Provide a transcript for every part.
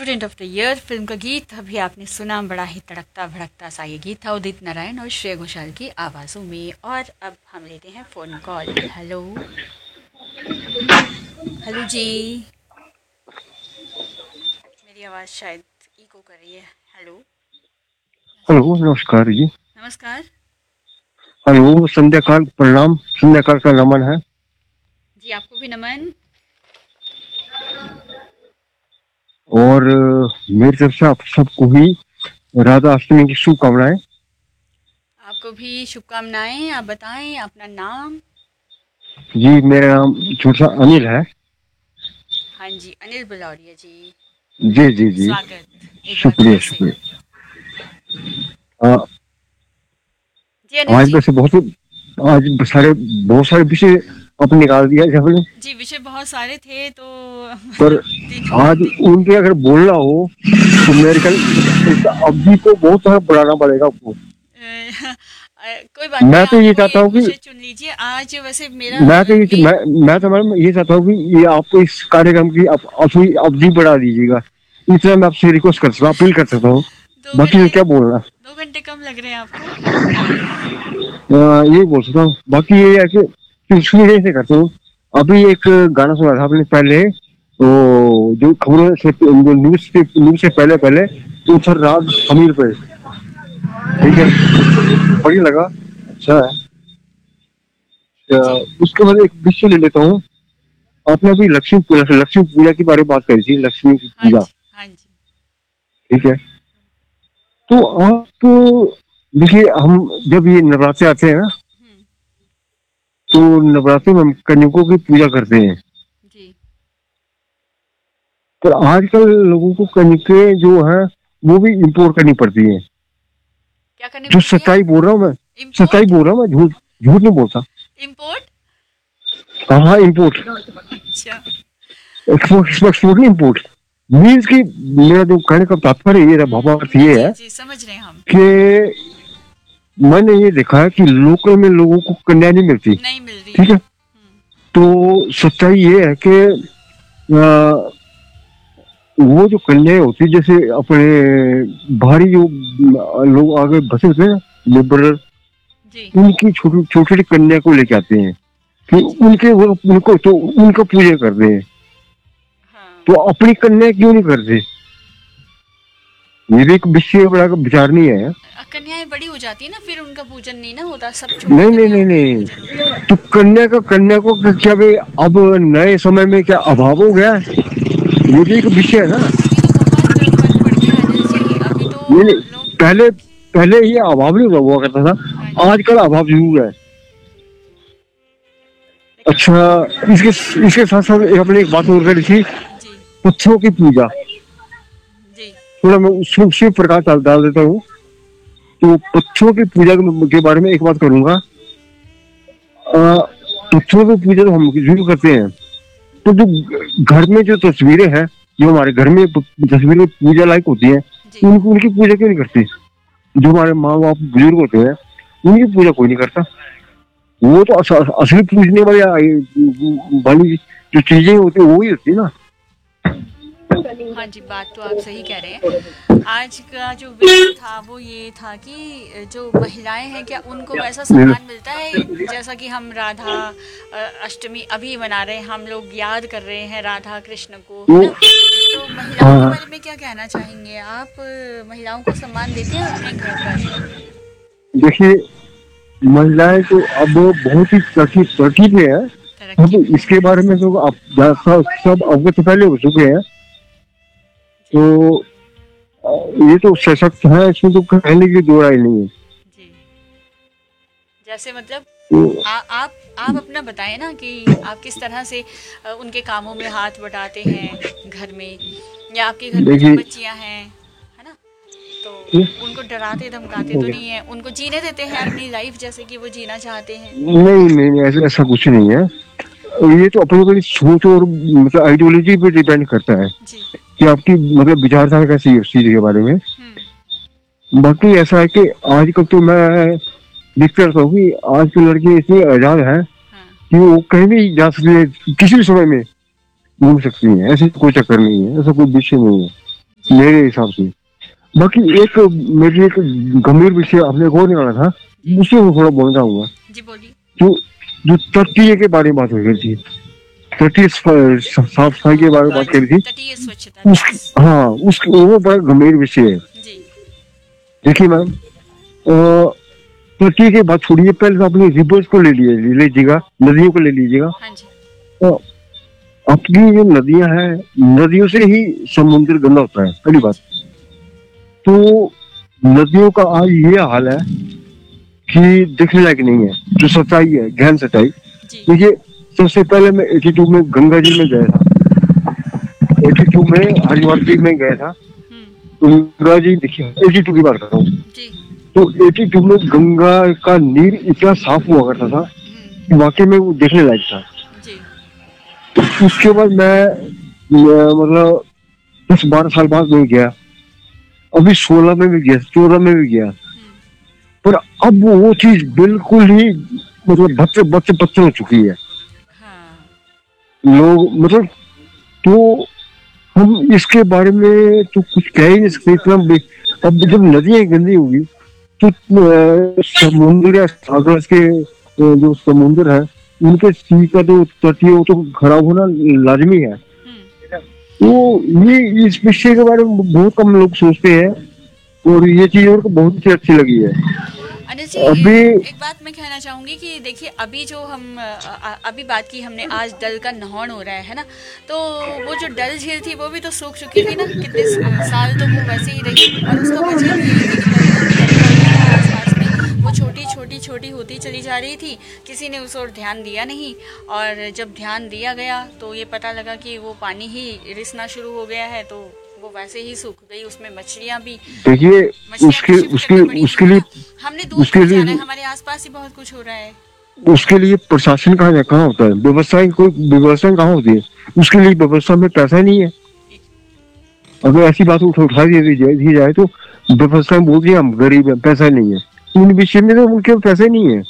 Student of the year film का गीत अभी आपने सुना। बड़ा ही तड़कता भड़कता सा ये गीत था उदित नारायण और श्रेया घोषाल की आवाज़ों में। और अब हम लेते हैं फ़ोन कॉल। हेलो हेलो जी, मेरी आवाज़ शायद इको कर रही है। हेलो हेलो, नमस्कार जी। नमस्कार हेलो, संध्या काल प्रणाम, संध्या काल का नमन है। जी, आपको भी नमन। और मेरी तरफ से आप सबको भी राधा अष्टमी की शुभकामनाएं। आपको भी शुभकामनाएं। आप बताएं अपना नाम। जी, मेरा नाम छोटा अनिल है। हाँ जी, अनिल बुलौरिया जी। जी जी जी। स्वागत एक बार शुक्रिया फिर से। शुक्रिया। आ, जी अनिल आज जी। वैसे आज बहुत सारे विषय आपने निकाल दिया है आपने। जी विषय बहुत सारे थे तो पर आज दिन उनके अगर बोलना हो तो मेरे ख्याल अभी तो बहुत सारा बढ़ाना पड़ेगा आपको। कोई बात नहीं, मैं तो आप ये कोई चाहता एक हूँ कि विषय चुन लीजिए। आज वैसे मेरा मैं तो ये मेन मैं तो मैडम ये चाहता हूँ कि ये आपको इस कार्यक्रम की अवधि बढ़ा दीजिएगा। इतना मैं आपसे रिक्वेस्ट कर सकता हूँ, अपील कर सकता हूँ। दो बाकी तो घंटे क्या बोलना, 2 घंटे कम लग रहे हैं आपको। यही बोल सकता हूँ। बाकी ये है कि इसकी वजह से करता हूँ। अभी एक गाना सुना था आपने पहले, तो जो खबरों से न्यूज से पहले पहले तो सर राग अमीर पे, ठीक है, बढ़िया लगा, अच्छा है। जी उसके बाद एक विषय ले लेता हूँ। आपने अभी लक्ष्मी पूजा के बारे में बात करी थी, लक्ष्मी की हाँ पूजा, जी हाँ जी। ठीक है। तो आप देखिए, हम जब ये नवरात्रे आते हैं ना, हम्म। तो नवरात्रि में हम कन्याओं की पूजा करते हैं। जी पर आजकल लोगों को कन्याएं जो है वो भी इम्पोर्ट करनी पड़ती है। क्या करनी जो पड़ती है? सच्चाई बोल रहा हूँ मैं, सच्चाई इम्पोर्ट। बोल रहा हूँ मैं, झूठ झूठ नहीं बोलता। इम्पोर्ट। हाँ, इम्पोर्ट। अच्छा। एक्सपोर्ट एक्सपोर्ट नहीं, इम्पोर्ट मीन्स की। मेरा जो कहने का तात्पर्य ये भावार्थ ये जी है जी समझ रहे हैं हम। कि मैंने ये देखा है कि लोकल में लोगों को कन्या नहीं मिलती, नहीं मिल रही ठीक है। है। तो सच्चाई ये है कि अ, वो जो कन्याएं होती, जैसे अपने बाहरी जो लोग आगे बसे होते हैं, लिबरल, जी उनकी छोटी छोटी कन्या को लेके आते हैं कि हाँ जी उनके वो उनको तो उनका पूजा करते हैं। हाँ। तो अपनी कन्या क्यों नहीं करते? ये भी एक विषय बड़ा विचारणीय है। कन्याएं बड़ी हो जाती है ना, फिर उनका पूजन नहीं ना होता, सब छोटी नहीं नहीं नहीं कन्याओं का ही नहीं, पूजन होता है। तो कन्या को क्या भाई, अब नए समय में क्या अभाव हो गया है? ये भी एक विषय है ना। अभी तो बहुत फर्क पड़ गया है अनिल जी। अभी तो नहीं नहीं, लोग। पहले पहले ये अभाव नहीं हुआ करता हाँ था, जी। आजकल अभाव जरूर है। लेकिन अच्छा, इसके इसके साथ साथ अपने एक बात और करी थी, जी पत्थरों की पूजा। जी थोड़ा मैं उसमें उसी प्रकार डाल देता हूँ। तो पत्थरों की पूजा के बारे में एक बात करूंगा। पत्थरों की पूजा तो हम जरूर करते हैं। तो जो घर में जो तस्वीरें हैं, जो हमारे घर में तस्वीरें पूजा लायक होती हैं, जी। उनकी पूजा क्यों नहीं करती? जो हमारे माँ बाप बुजुर्ग होते हैं, उनकी पूजा कोई नहीं करता। वो तो असली पूजने वाली जो चीजें होती है वो ही होती है ना। हाँ जी, बात तो आप सही कह रहे हैं। आज का जो विषय था वो ये था कि जो महिलाएं हैं क्या उनको वैसा सम्मान मिलता है जैसा कि हम राधा अष्टमी अभी मना रहे हैं, हम लोग याद कर रहे हैं राधा कृष्ण को, है तो ना। तो महिलाओं के हाँ, बारे में क्या कहना चाहेंगे आप? महिलाओं को सम्मान देते हैं अपने घर पर? देखिए, महिलाएं तो अब बहुत ही तरक्की पे है। तरक्की अब पे है। इसके बारे में तो आप सब अवगत पहले हो चुके हैं। जी तो ये तो सशक्त है, इसमें तो कहने की दो राय नहीं है। जी। जैसे मतलब तो आप अपना बताएं ना कि आप किस तरह से उनके कामों में हाथ बटाते हैं घर में, या आपके घर में जो देखिए, बच्चियां हैं, है ना, तो उनको डराते धमकाते तो नहीं है, उनको जीने देते हैं अपनी लाइफ जैसे कि वो जीना चाहते हैं? नहीं नहीं नहीं, ऐसा ऐसा कुछ नहीं है। ये तो अपनी अपनी सोच और मतलब आइडियोलॉजी पे डिपेंड करता है जी। कि आपकी मतलब विचारधारा कैसी है उस चीज के बारे में। हम्म। बाकी ऐसा है कि आजकल तो मैं देखता रहता हूँ कि आज की लड़की इतनी आजाद है हाँ कि वो कहीं भी जा सकती है, किसी भी समय में घूम सकती है। ऐसे कोई चक्कर नहीं है, ऐसा कोई विषय नहीं है। मेरे हिसाब से। बाकी एक मेरे एक गंभीर विषय आपने और निकाला था, उसे मैं थोड़ा बोलना चाहूंगा। जी बोलिए। जो जो तटीय के बारे में बात हो रही थी, तटीय साफ सफाई के बारे में बात करी थी, तटीय स्वच्छता। हाँ उसकी वो बड़ा गंभीर विषय है। जी देखिए मैम, तटीय की बात छोड़िए, पहले तो अपनी रिवर्स को ले लीजिएगा, नदियों को ले लीजिएगा। हाँ जी। तो अपनी जो नदियां हैं, नदियों से ही समुद्र गंदा होता है, पहली बात तो। नदियों का आज ये हाल है कि देखने लायक नहीं है, जो सच्चाई है, गहन सच्चाई। देखिए, सबसे पहले मैं 82 में गंगा जी में गया था, 82 में हरिद्वार जी में गया था। तो गंगा जी देखिए, 82 की बात कर रहा हूँ। तो 82 में गंगा का नीर इतना साफ हुआ करता था कि वाकई में वो देखने लायक था। उसके बाद मैं मतलब 10-12 साल बाद में गया, अभी 16 में भी गया, 14 में भी गया, पर अब वो चीज बिल्कुल ही मतलब बच्चे हो चुकी है। लोग मतलब, तो हम इसके बारे में तो कुछ कह ही नहीं सकते इतना। अब जब नदियां गंदी होगी तो समुद्र या सागर के जो समुद्र है, उनके सी का जो तटीय वो तो खराब होना लाजमी है। तो ये इस विषय के बारे में बहुत कम लोग सोचते हैं, और ये चीज उनको बहुत ही अच्छी लगी है। अनिल जी, एक बात मैं कहना चाहूंगी कि देखिए, अभी जो हम अभी बात की हमने, आज डल का नहान हो रहा है ना, तो वो जो डल झील थी वो भी तो सूख चुकी थी ना, कितने साल तो वो वैसे ही रही, और उसका वजह भी यही थी कि आसपास में वो छोटी होती चली जा रही थी, किसी ने उस ओर ध्यान दिया नहीं, और जब ध्यान दिया गया तो ये पता लगा कि वो पानी ही रिसना शुरू हो गया है, तो वो वैसे ही सूख गई, उसमें मछलियां भी। देखिए, उसके लिए हमने दूर क्यों जाना है, हमारे आसपास ही बहुत कुछ हो रहा है। उसके लिए प्रशासन कहाँ होता है, व्यवस्था कहाँ होती है? उसके लिए व्यवस्था में पैसा नहीं है। अगर ऐसी बात उठा दी जाए तो व्यवस्था में बोलती है हम गरीब हैं, पैसा नहीं है। इन विषय में तो उनके पैसे नहीं है।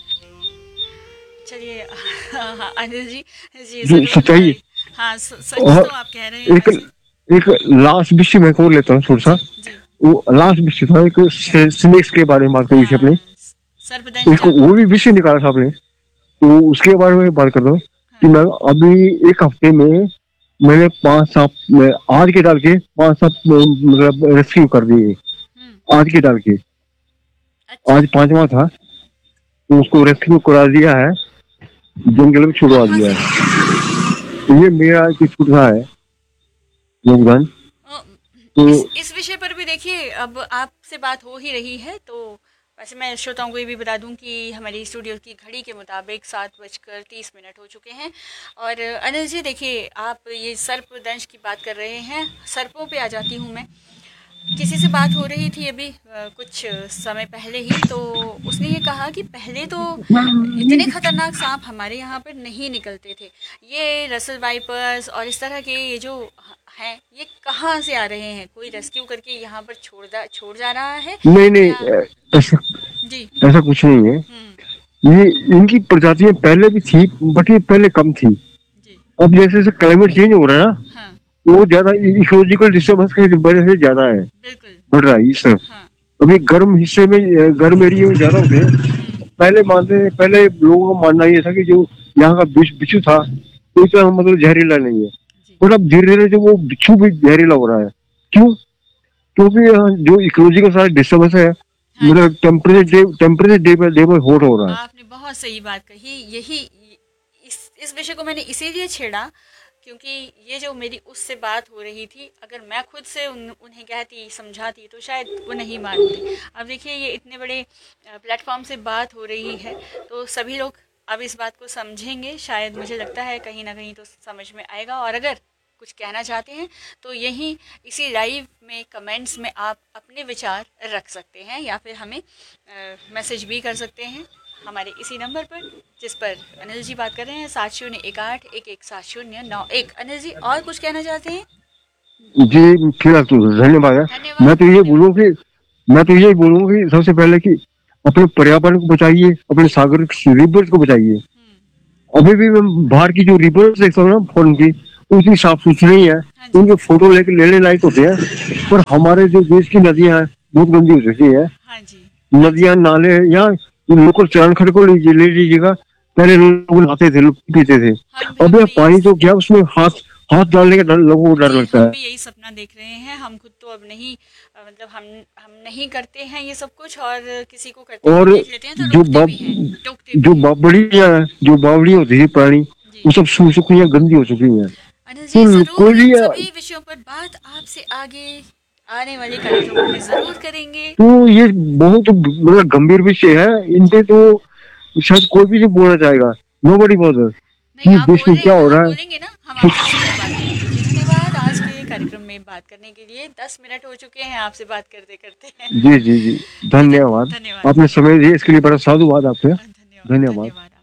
चलिए अनिल जी सच्चाई, हाँ सच तो आप कह रहे हैं। एक लास्ट विषय मैं खोल लेता हूँ थोड़ा सा। वो लास्ट विषय था, एक स्नेक्स के बारे में बात करी थी अपने, एक वो भी विषय निकाला था आपने, तो उसके बारे में बात करता हूँ कि मैं अभी एक हफ्ते में मैंने 5 सांप आज के डाल के 5 सांप मतलब रेस्क्यू कर दिए। आज के डाल के आज 5वां था, तो उसको रेस्क्यू करा दिया है, जंगल में छुड़वा दिया है। ये मेरा एक छोटा है योगदान। तो इस विषय पर भी देखिए, अब आपसे बात हो ही रही है, तो वैसे मैं श्रोताओं को ये भी बता दूं कि हमारी स्टूडियो की घड़ी के मुताबिक 7:30 हो चुके हैं। और अनिल जी देखिए, आप ये सर्पदंश की बात कर रहे हैं, सर्पों पे आ जाती हूँ मैं। किसी से बात हो रही थी अभी कुछ समय पहले ही, तो उसने ये कहा कि पहले तो इतने खतरनाक सांप हमारे यहाँ पर नहीं निकलते थे, ये रसल वाइपर्स और इस तरह के ये जो हैं, ये कहाँ से आ रहे हैं, कोई रेस्क्यू करके यहाँ पर छोड़ जा रहा है? नहीं ऐसा कुछ नहीं है। ये इनकी प्रजातियां पहले भी थी, बट ये पहले कम थी। अब जैसे जैसे क्लाइमेट चेंज हो रहा है ना, वो ज्यादा इकोलॉजिकल डिस्टर्बेंस की वजह से ज्यादा है, बढ़ रहा है इस तरफ। अभी गर्म हिस्से में, गर्म एरिया में ज्यादा होते हैं। पहले लोगों का मानना ये था कि जो यहाँ का बिच्छू था तो इतना मतलब जहरीला नहीं है, और अब धीरे धीरे जो वो बिच्छू भी जहरीला हो रहा है। क्यों? क्योंकि जो इकोलॉजिकल सारा डिस्टर्बेंस है, मतलब टेम्परेचर डे बाय हॉट हो रहा है। आपने बहुत सही बात कही। यही इस विषय को मैंने इसीलिए छेड़ा क्योंकि ये जो मेरी उससे बात हो रही थी, अगर मैं खुद से उन्हें कहती, समझाती, तो शायद वो नहीं मानते। अब देखिए, ये इतने बड़े प्लेटफॉर्म से बात हो रही है, तो सभी लोग अब इस बात को समझेंगे, शायद मुझे लगता है कहीं ना कहीं तो समझ में आएगा। और अगर कुछ कहना चाहते हैं तो यही इसी लाइव में कमेंट्स में आप अपने विचार रख सकते हैं, या फिर हमें मैसेज भी कर सकते हैं हमारे इसी नंबर पर जिस पर अनिल जी बात कर रहे हैं, 7018117091। अनिल जी, और कुछ कहना चाहते हैं? जी फिलहाल तो धन्यवाद है। मैं तो ये बोलूँगा कि सबसे पहले कि अपने पर्यावरण को बचाइए, अपने सागर रिवर्स को बचाइए। अभी भी मैं बाहर की जो रिवर्स देखता हूँ ना फॉरेन की, उतनी साफ सुथरी है, हाँ जी। उनके फोटो लेके लेने लायक होते हैं। पर हमारे जो देश की नदियां हैं बहुत गंदी हो चुकी है। हाँ जी। हाँ जी। नदियां नाले यहाँ लोकल चारणखड़ को ले लीजिएगा, पहले लोग नहाते थे, लोग पीते थे। हम अब यह भी पानी तो क्या, उसमें हाथ हाथ डालने का डर, लोगों को डर जी, लगता हम है। भी यही सपना देख रहे हैं। हम खुद तो अब नहीं मतलब हम नहीं करते हैं ये सब कुछ, और किसी को करते हुए और देख लेते हैं तो रोकते भी हैं, टोकते भी जो हैं। बावड़ियां जो बावड़ी होती थी पुरानी, जी। वो सब सूख चुकी हैं, गंदी हो चुकी हैं। अनिल जी, तो जरूर कोई इन भी सभी विषयों पर बात आपसे आगे आने वाले कार्यक्रमों में जरूर करेंगे। तो ये बहुत मतलब गंभीर विषय है, इनसे तो शायद कोई भी नहीं बोलना चाहेगा। नोबडी बॉदर नहीं, कि आप देश बोल में रहे क्या हैं हो ना, आप रहा है। बोलेंगे ना, हम आपसे जरूर बात करेंगे जी। धन्यवाद आज के कार्यक्रम में बात करने के लिए। 10 मिनट हो चुके हैं आपसे बात करते करते। जी जी जी, जी धन्यवाद। धन्यवाद। आपने समय दिया इसके लिए बड़ा साधुवाद आपका। धन्यवाद धन्यवाद। धन्यवाद।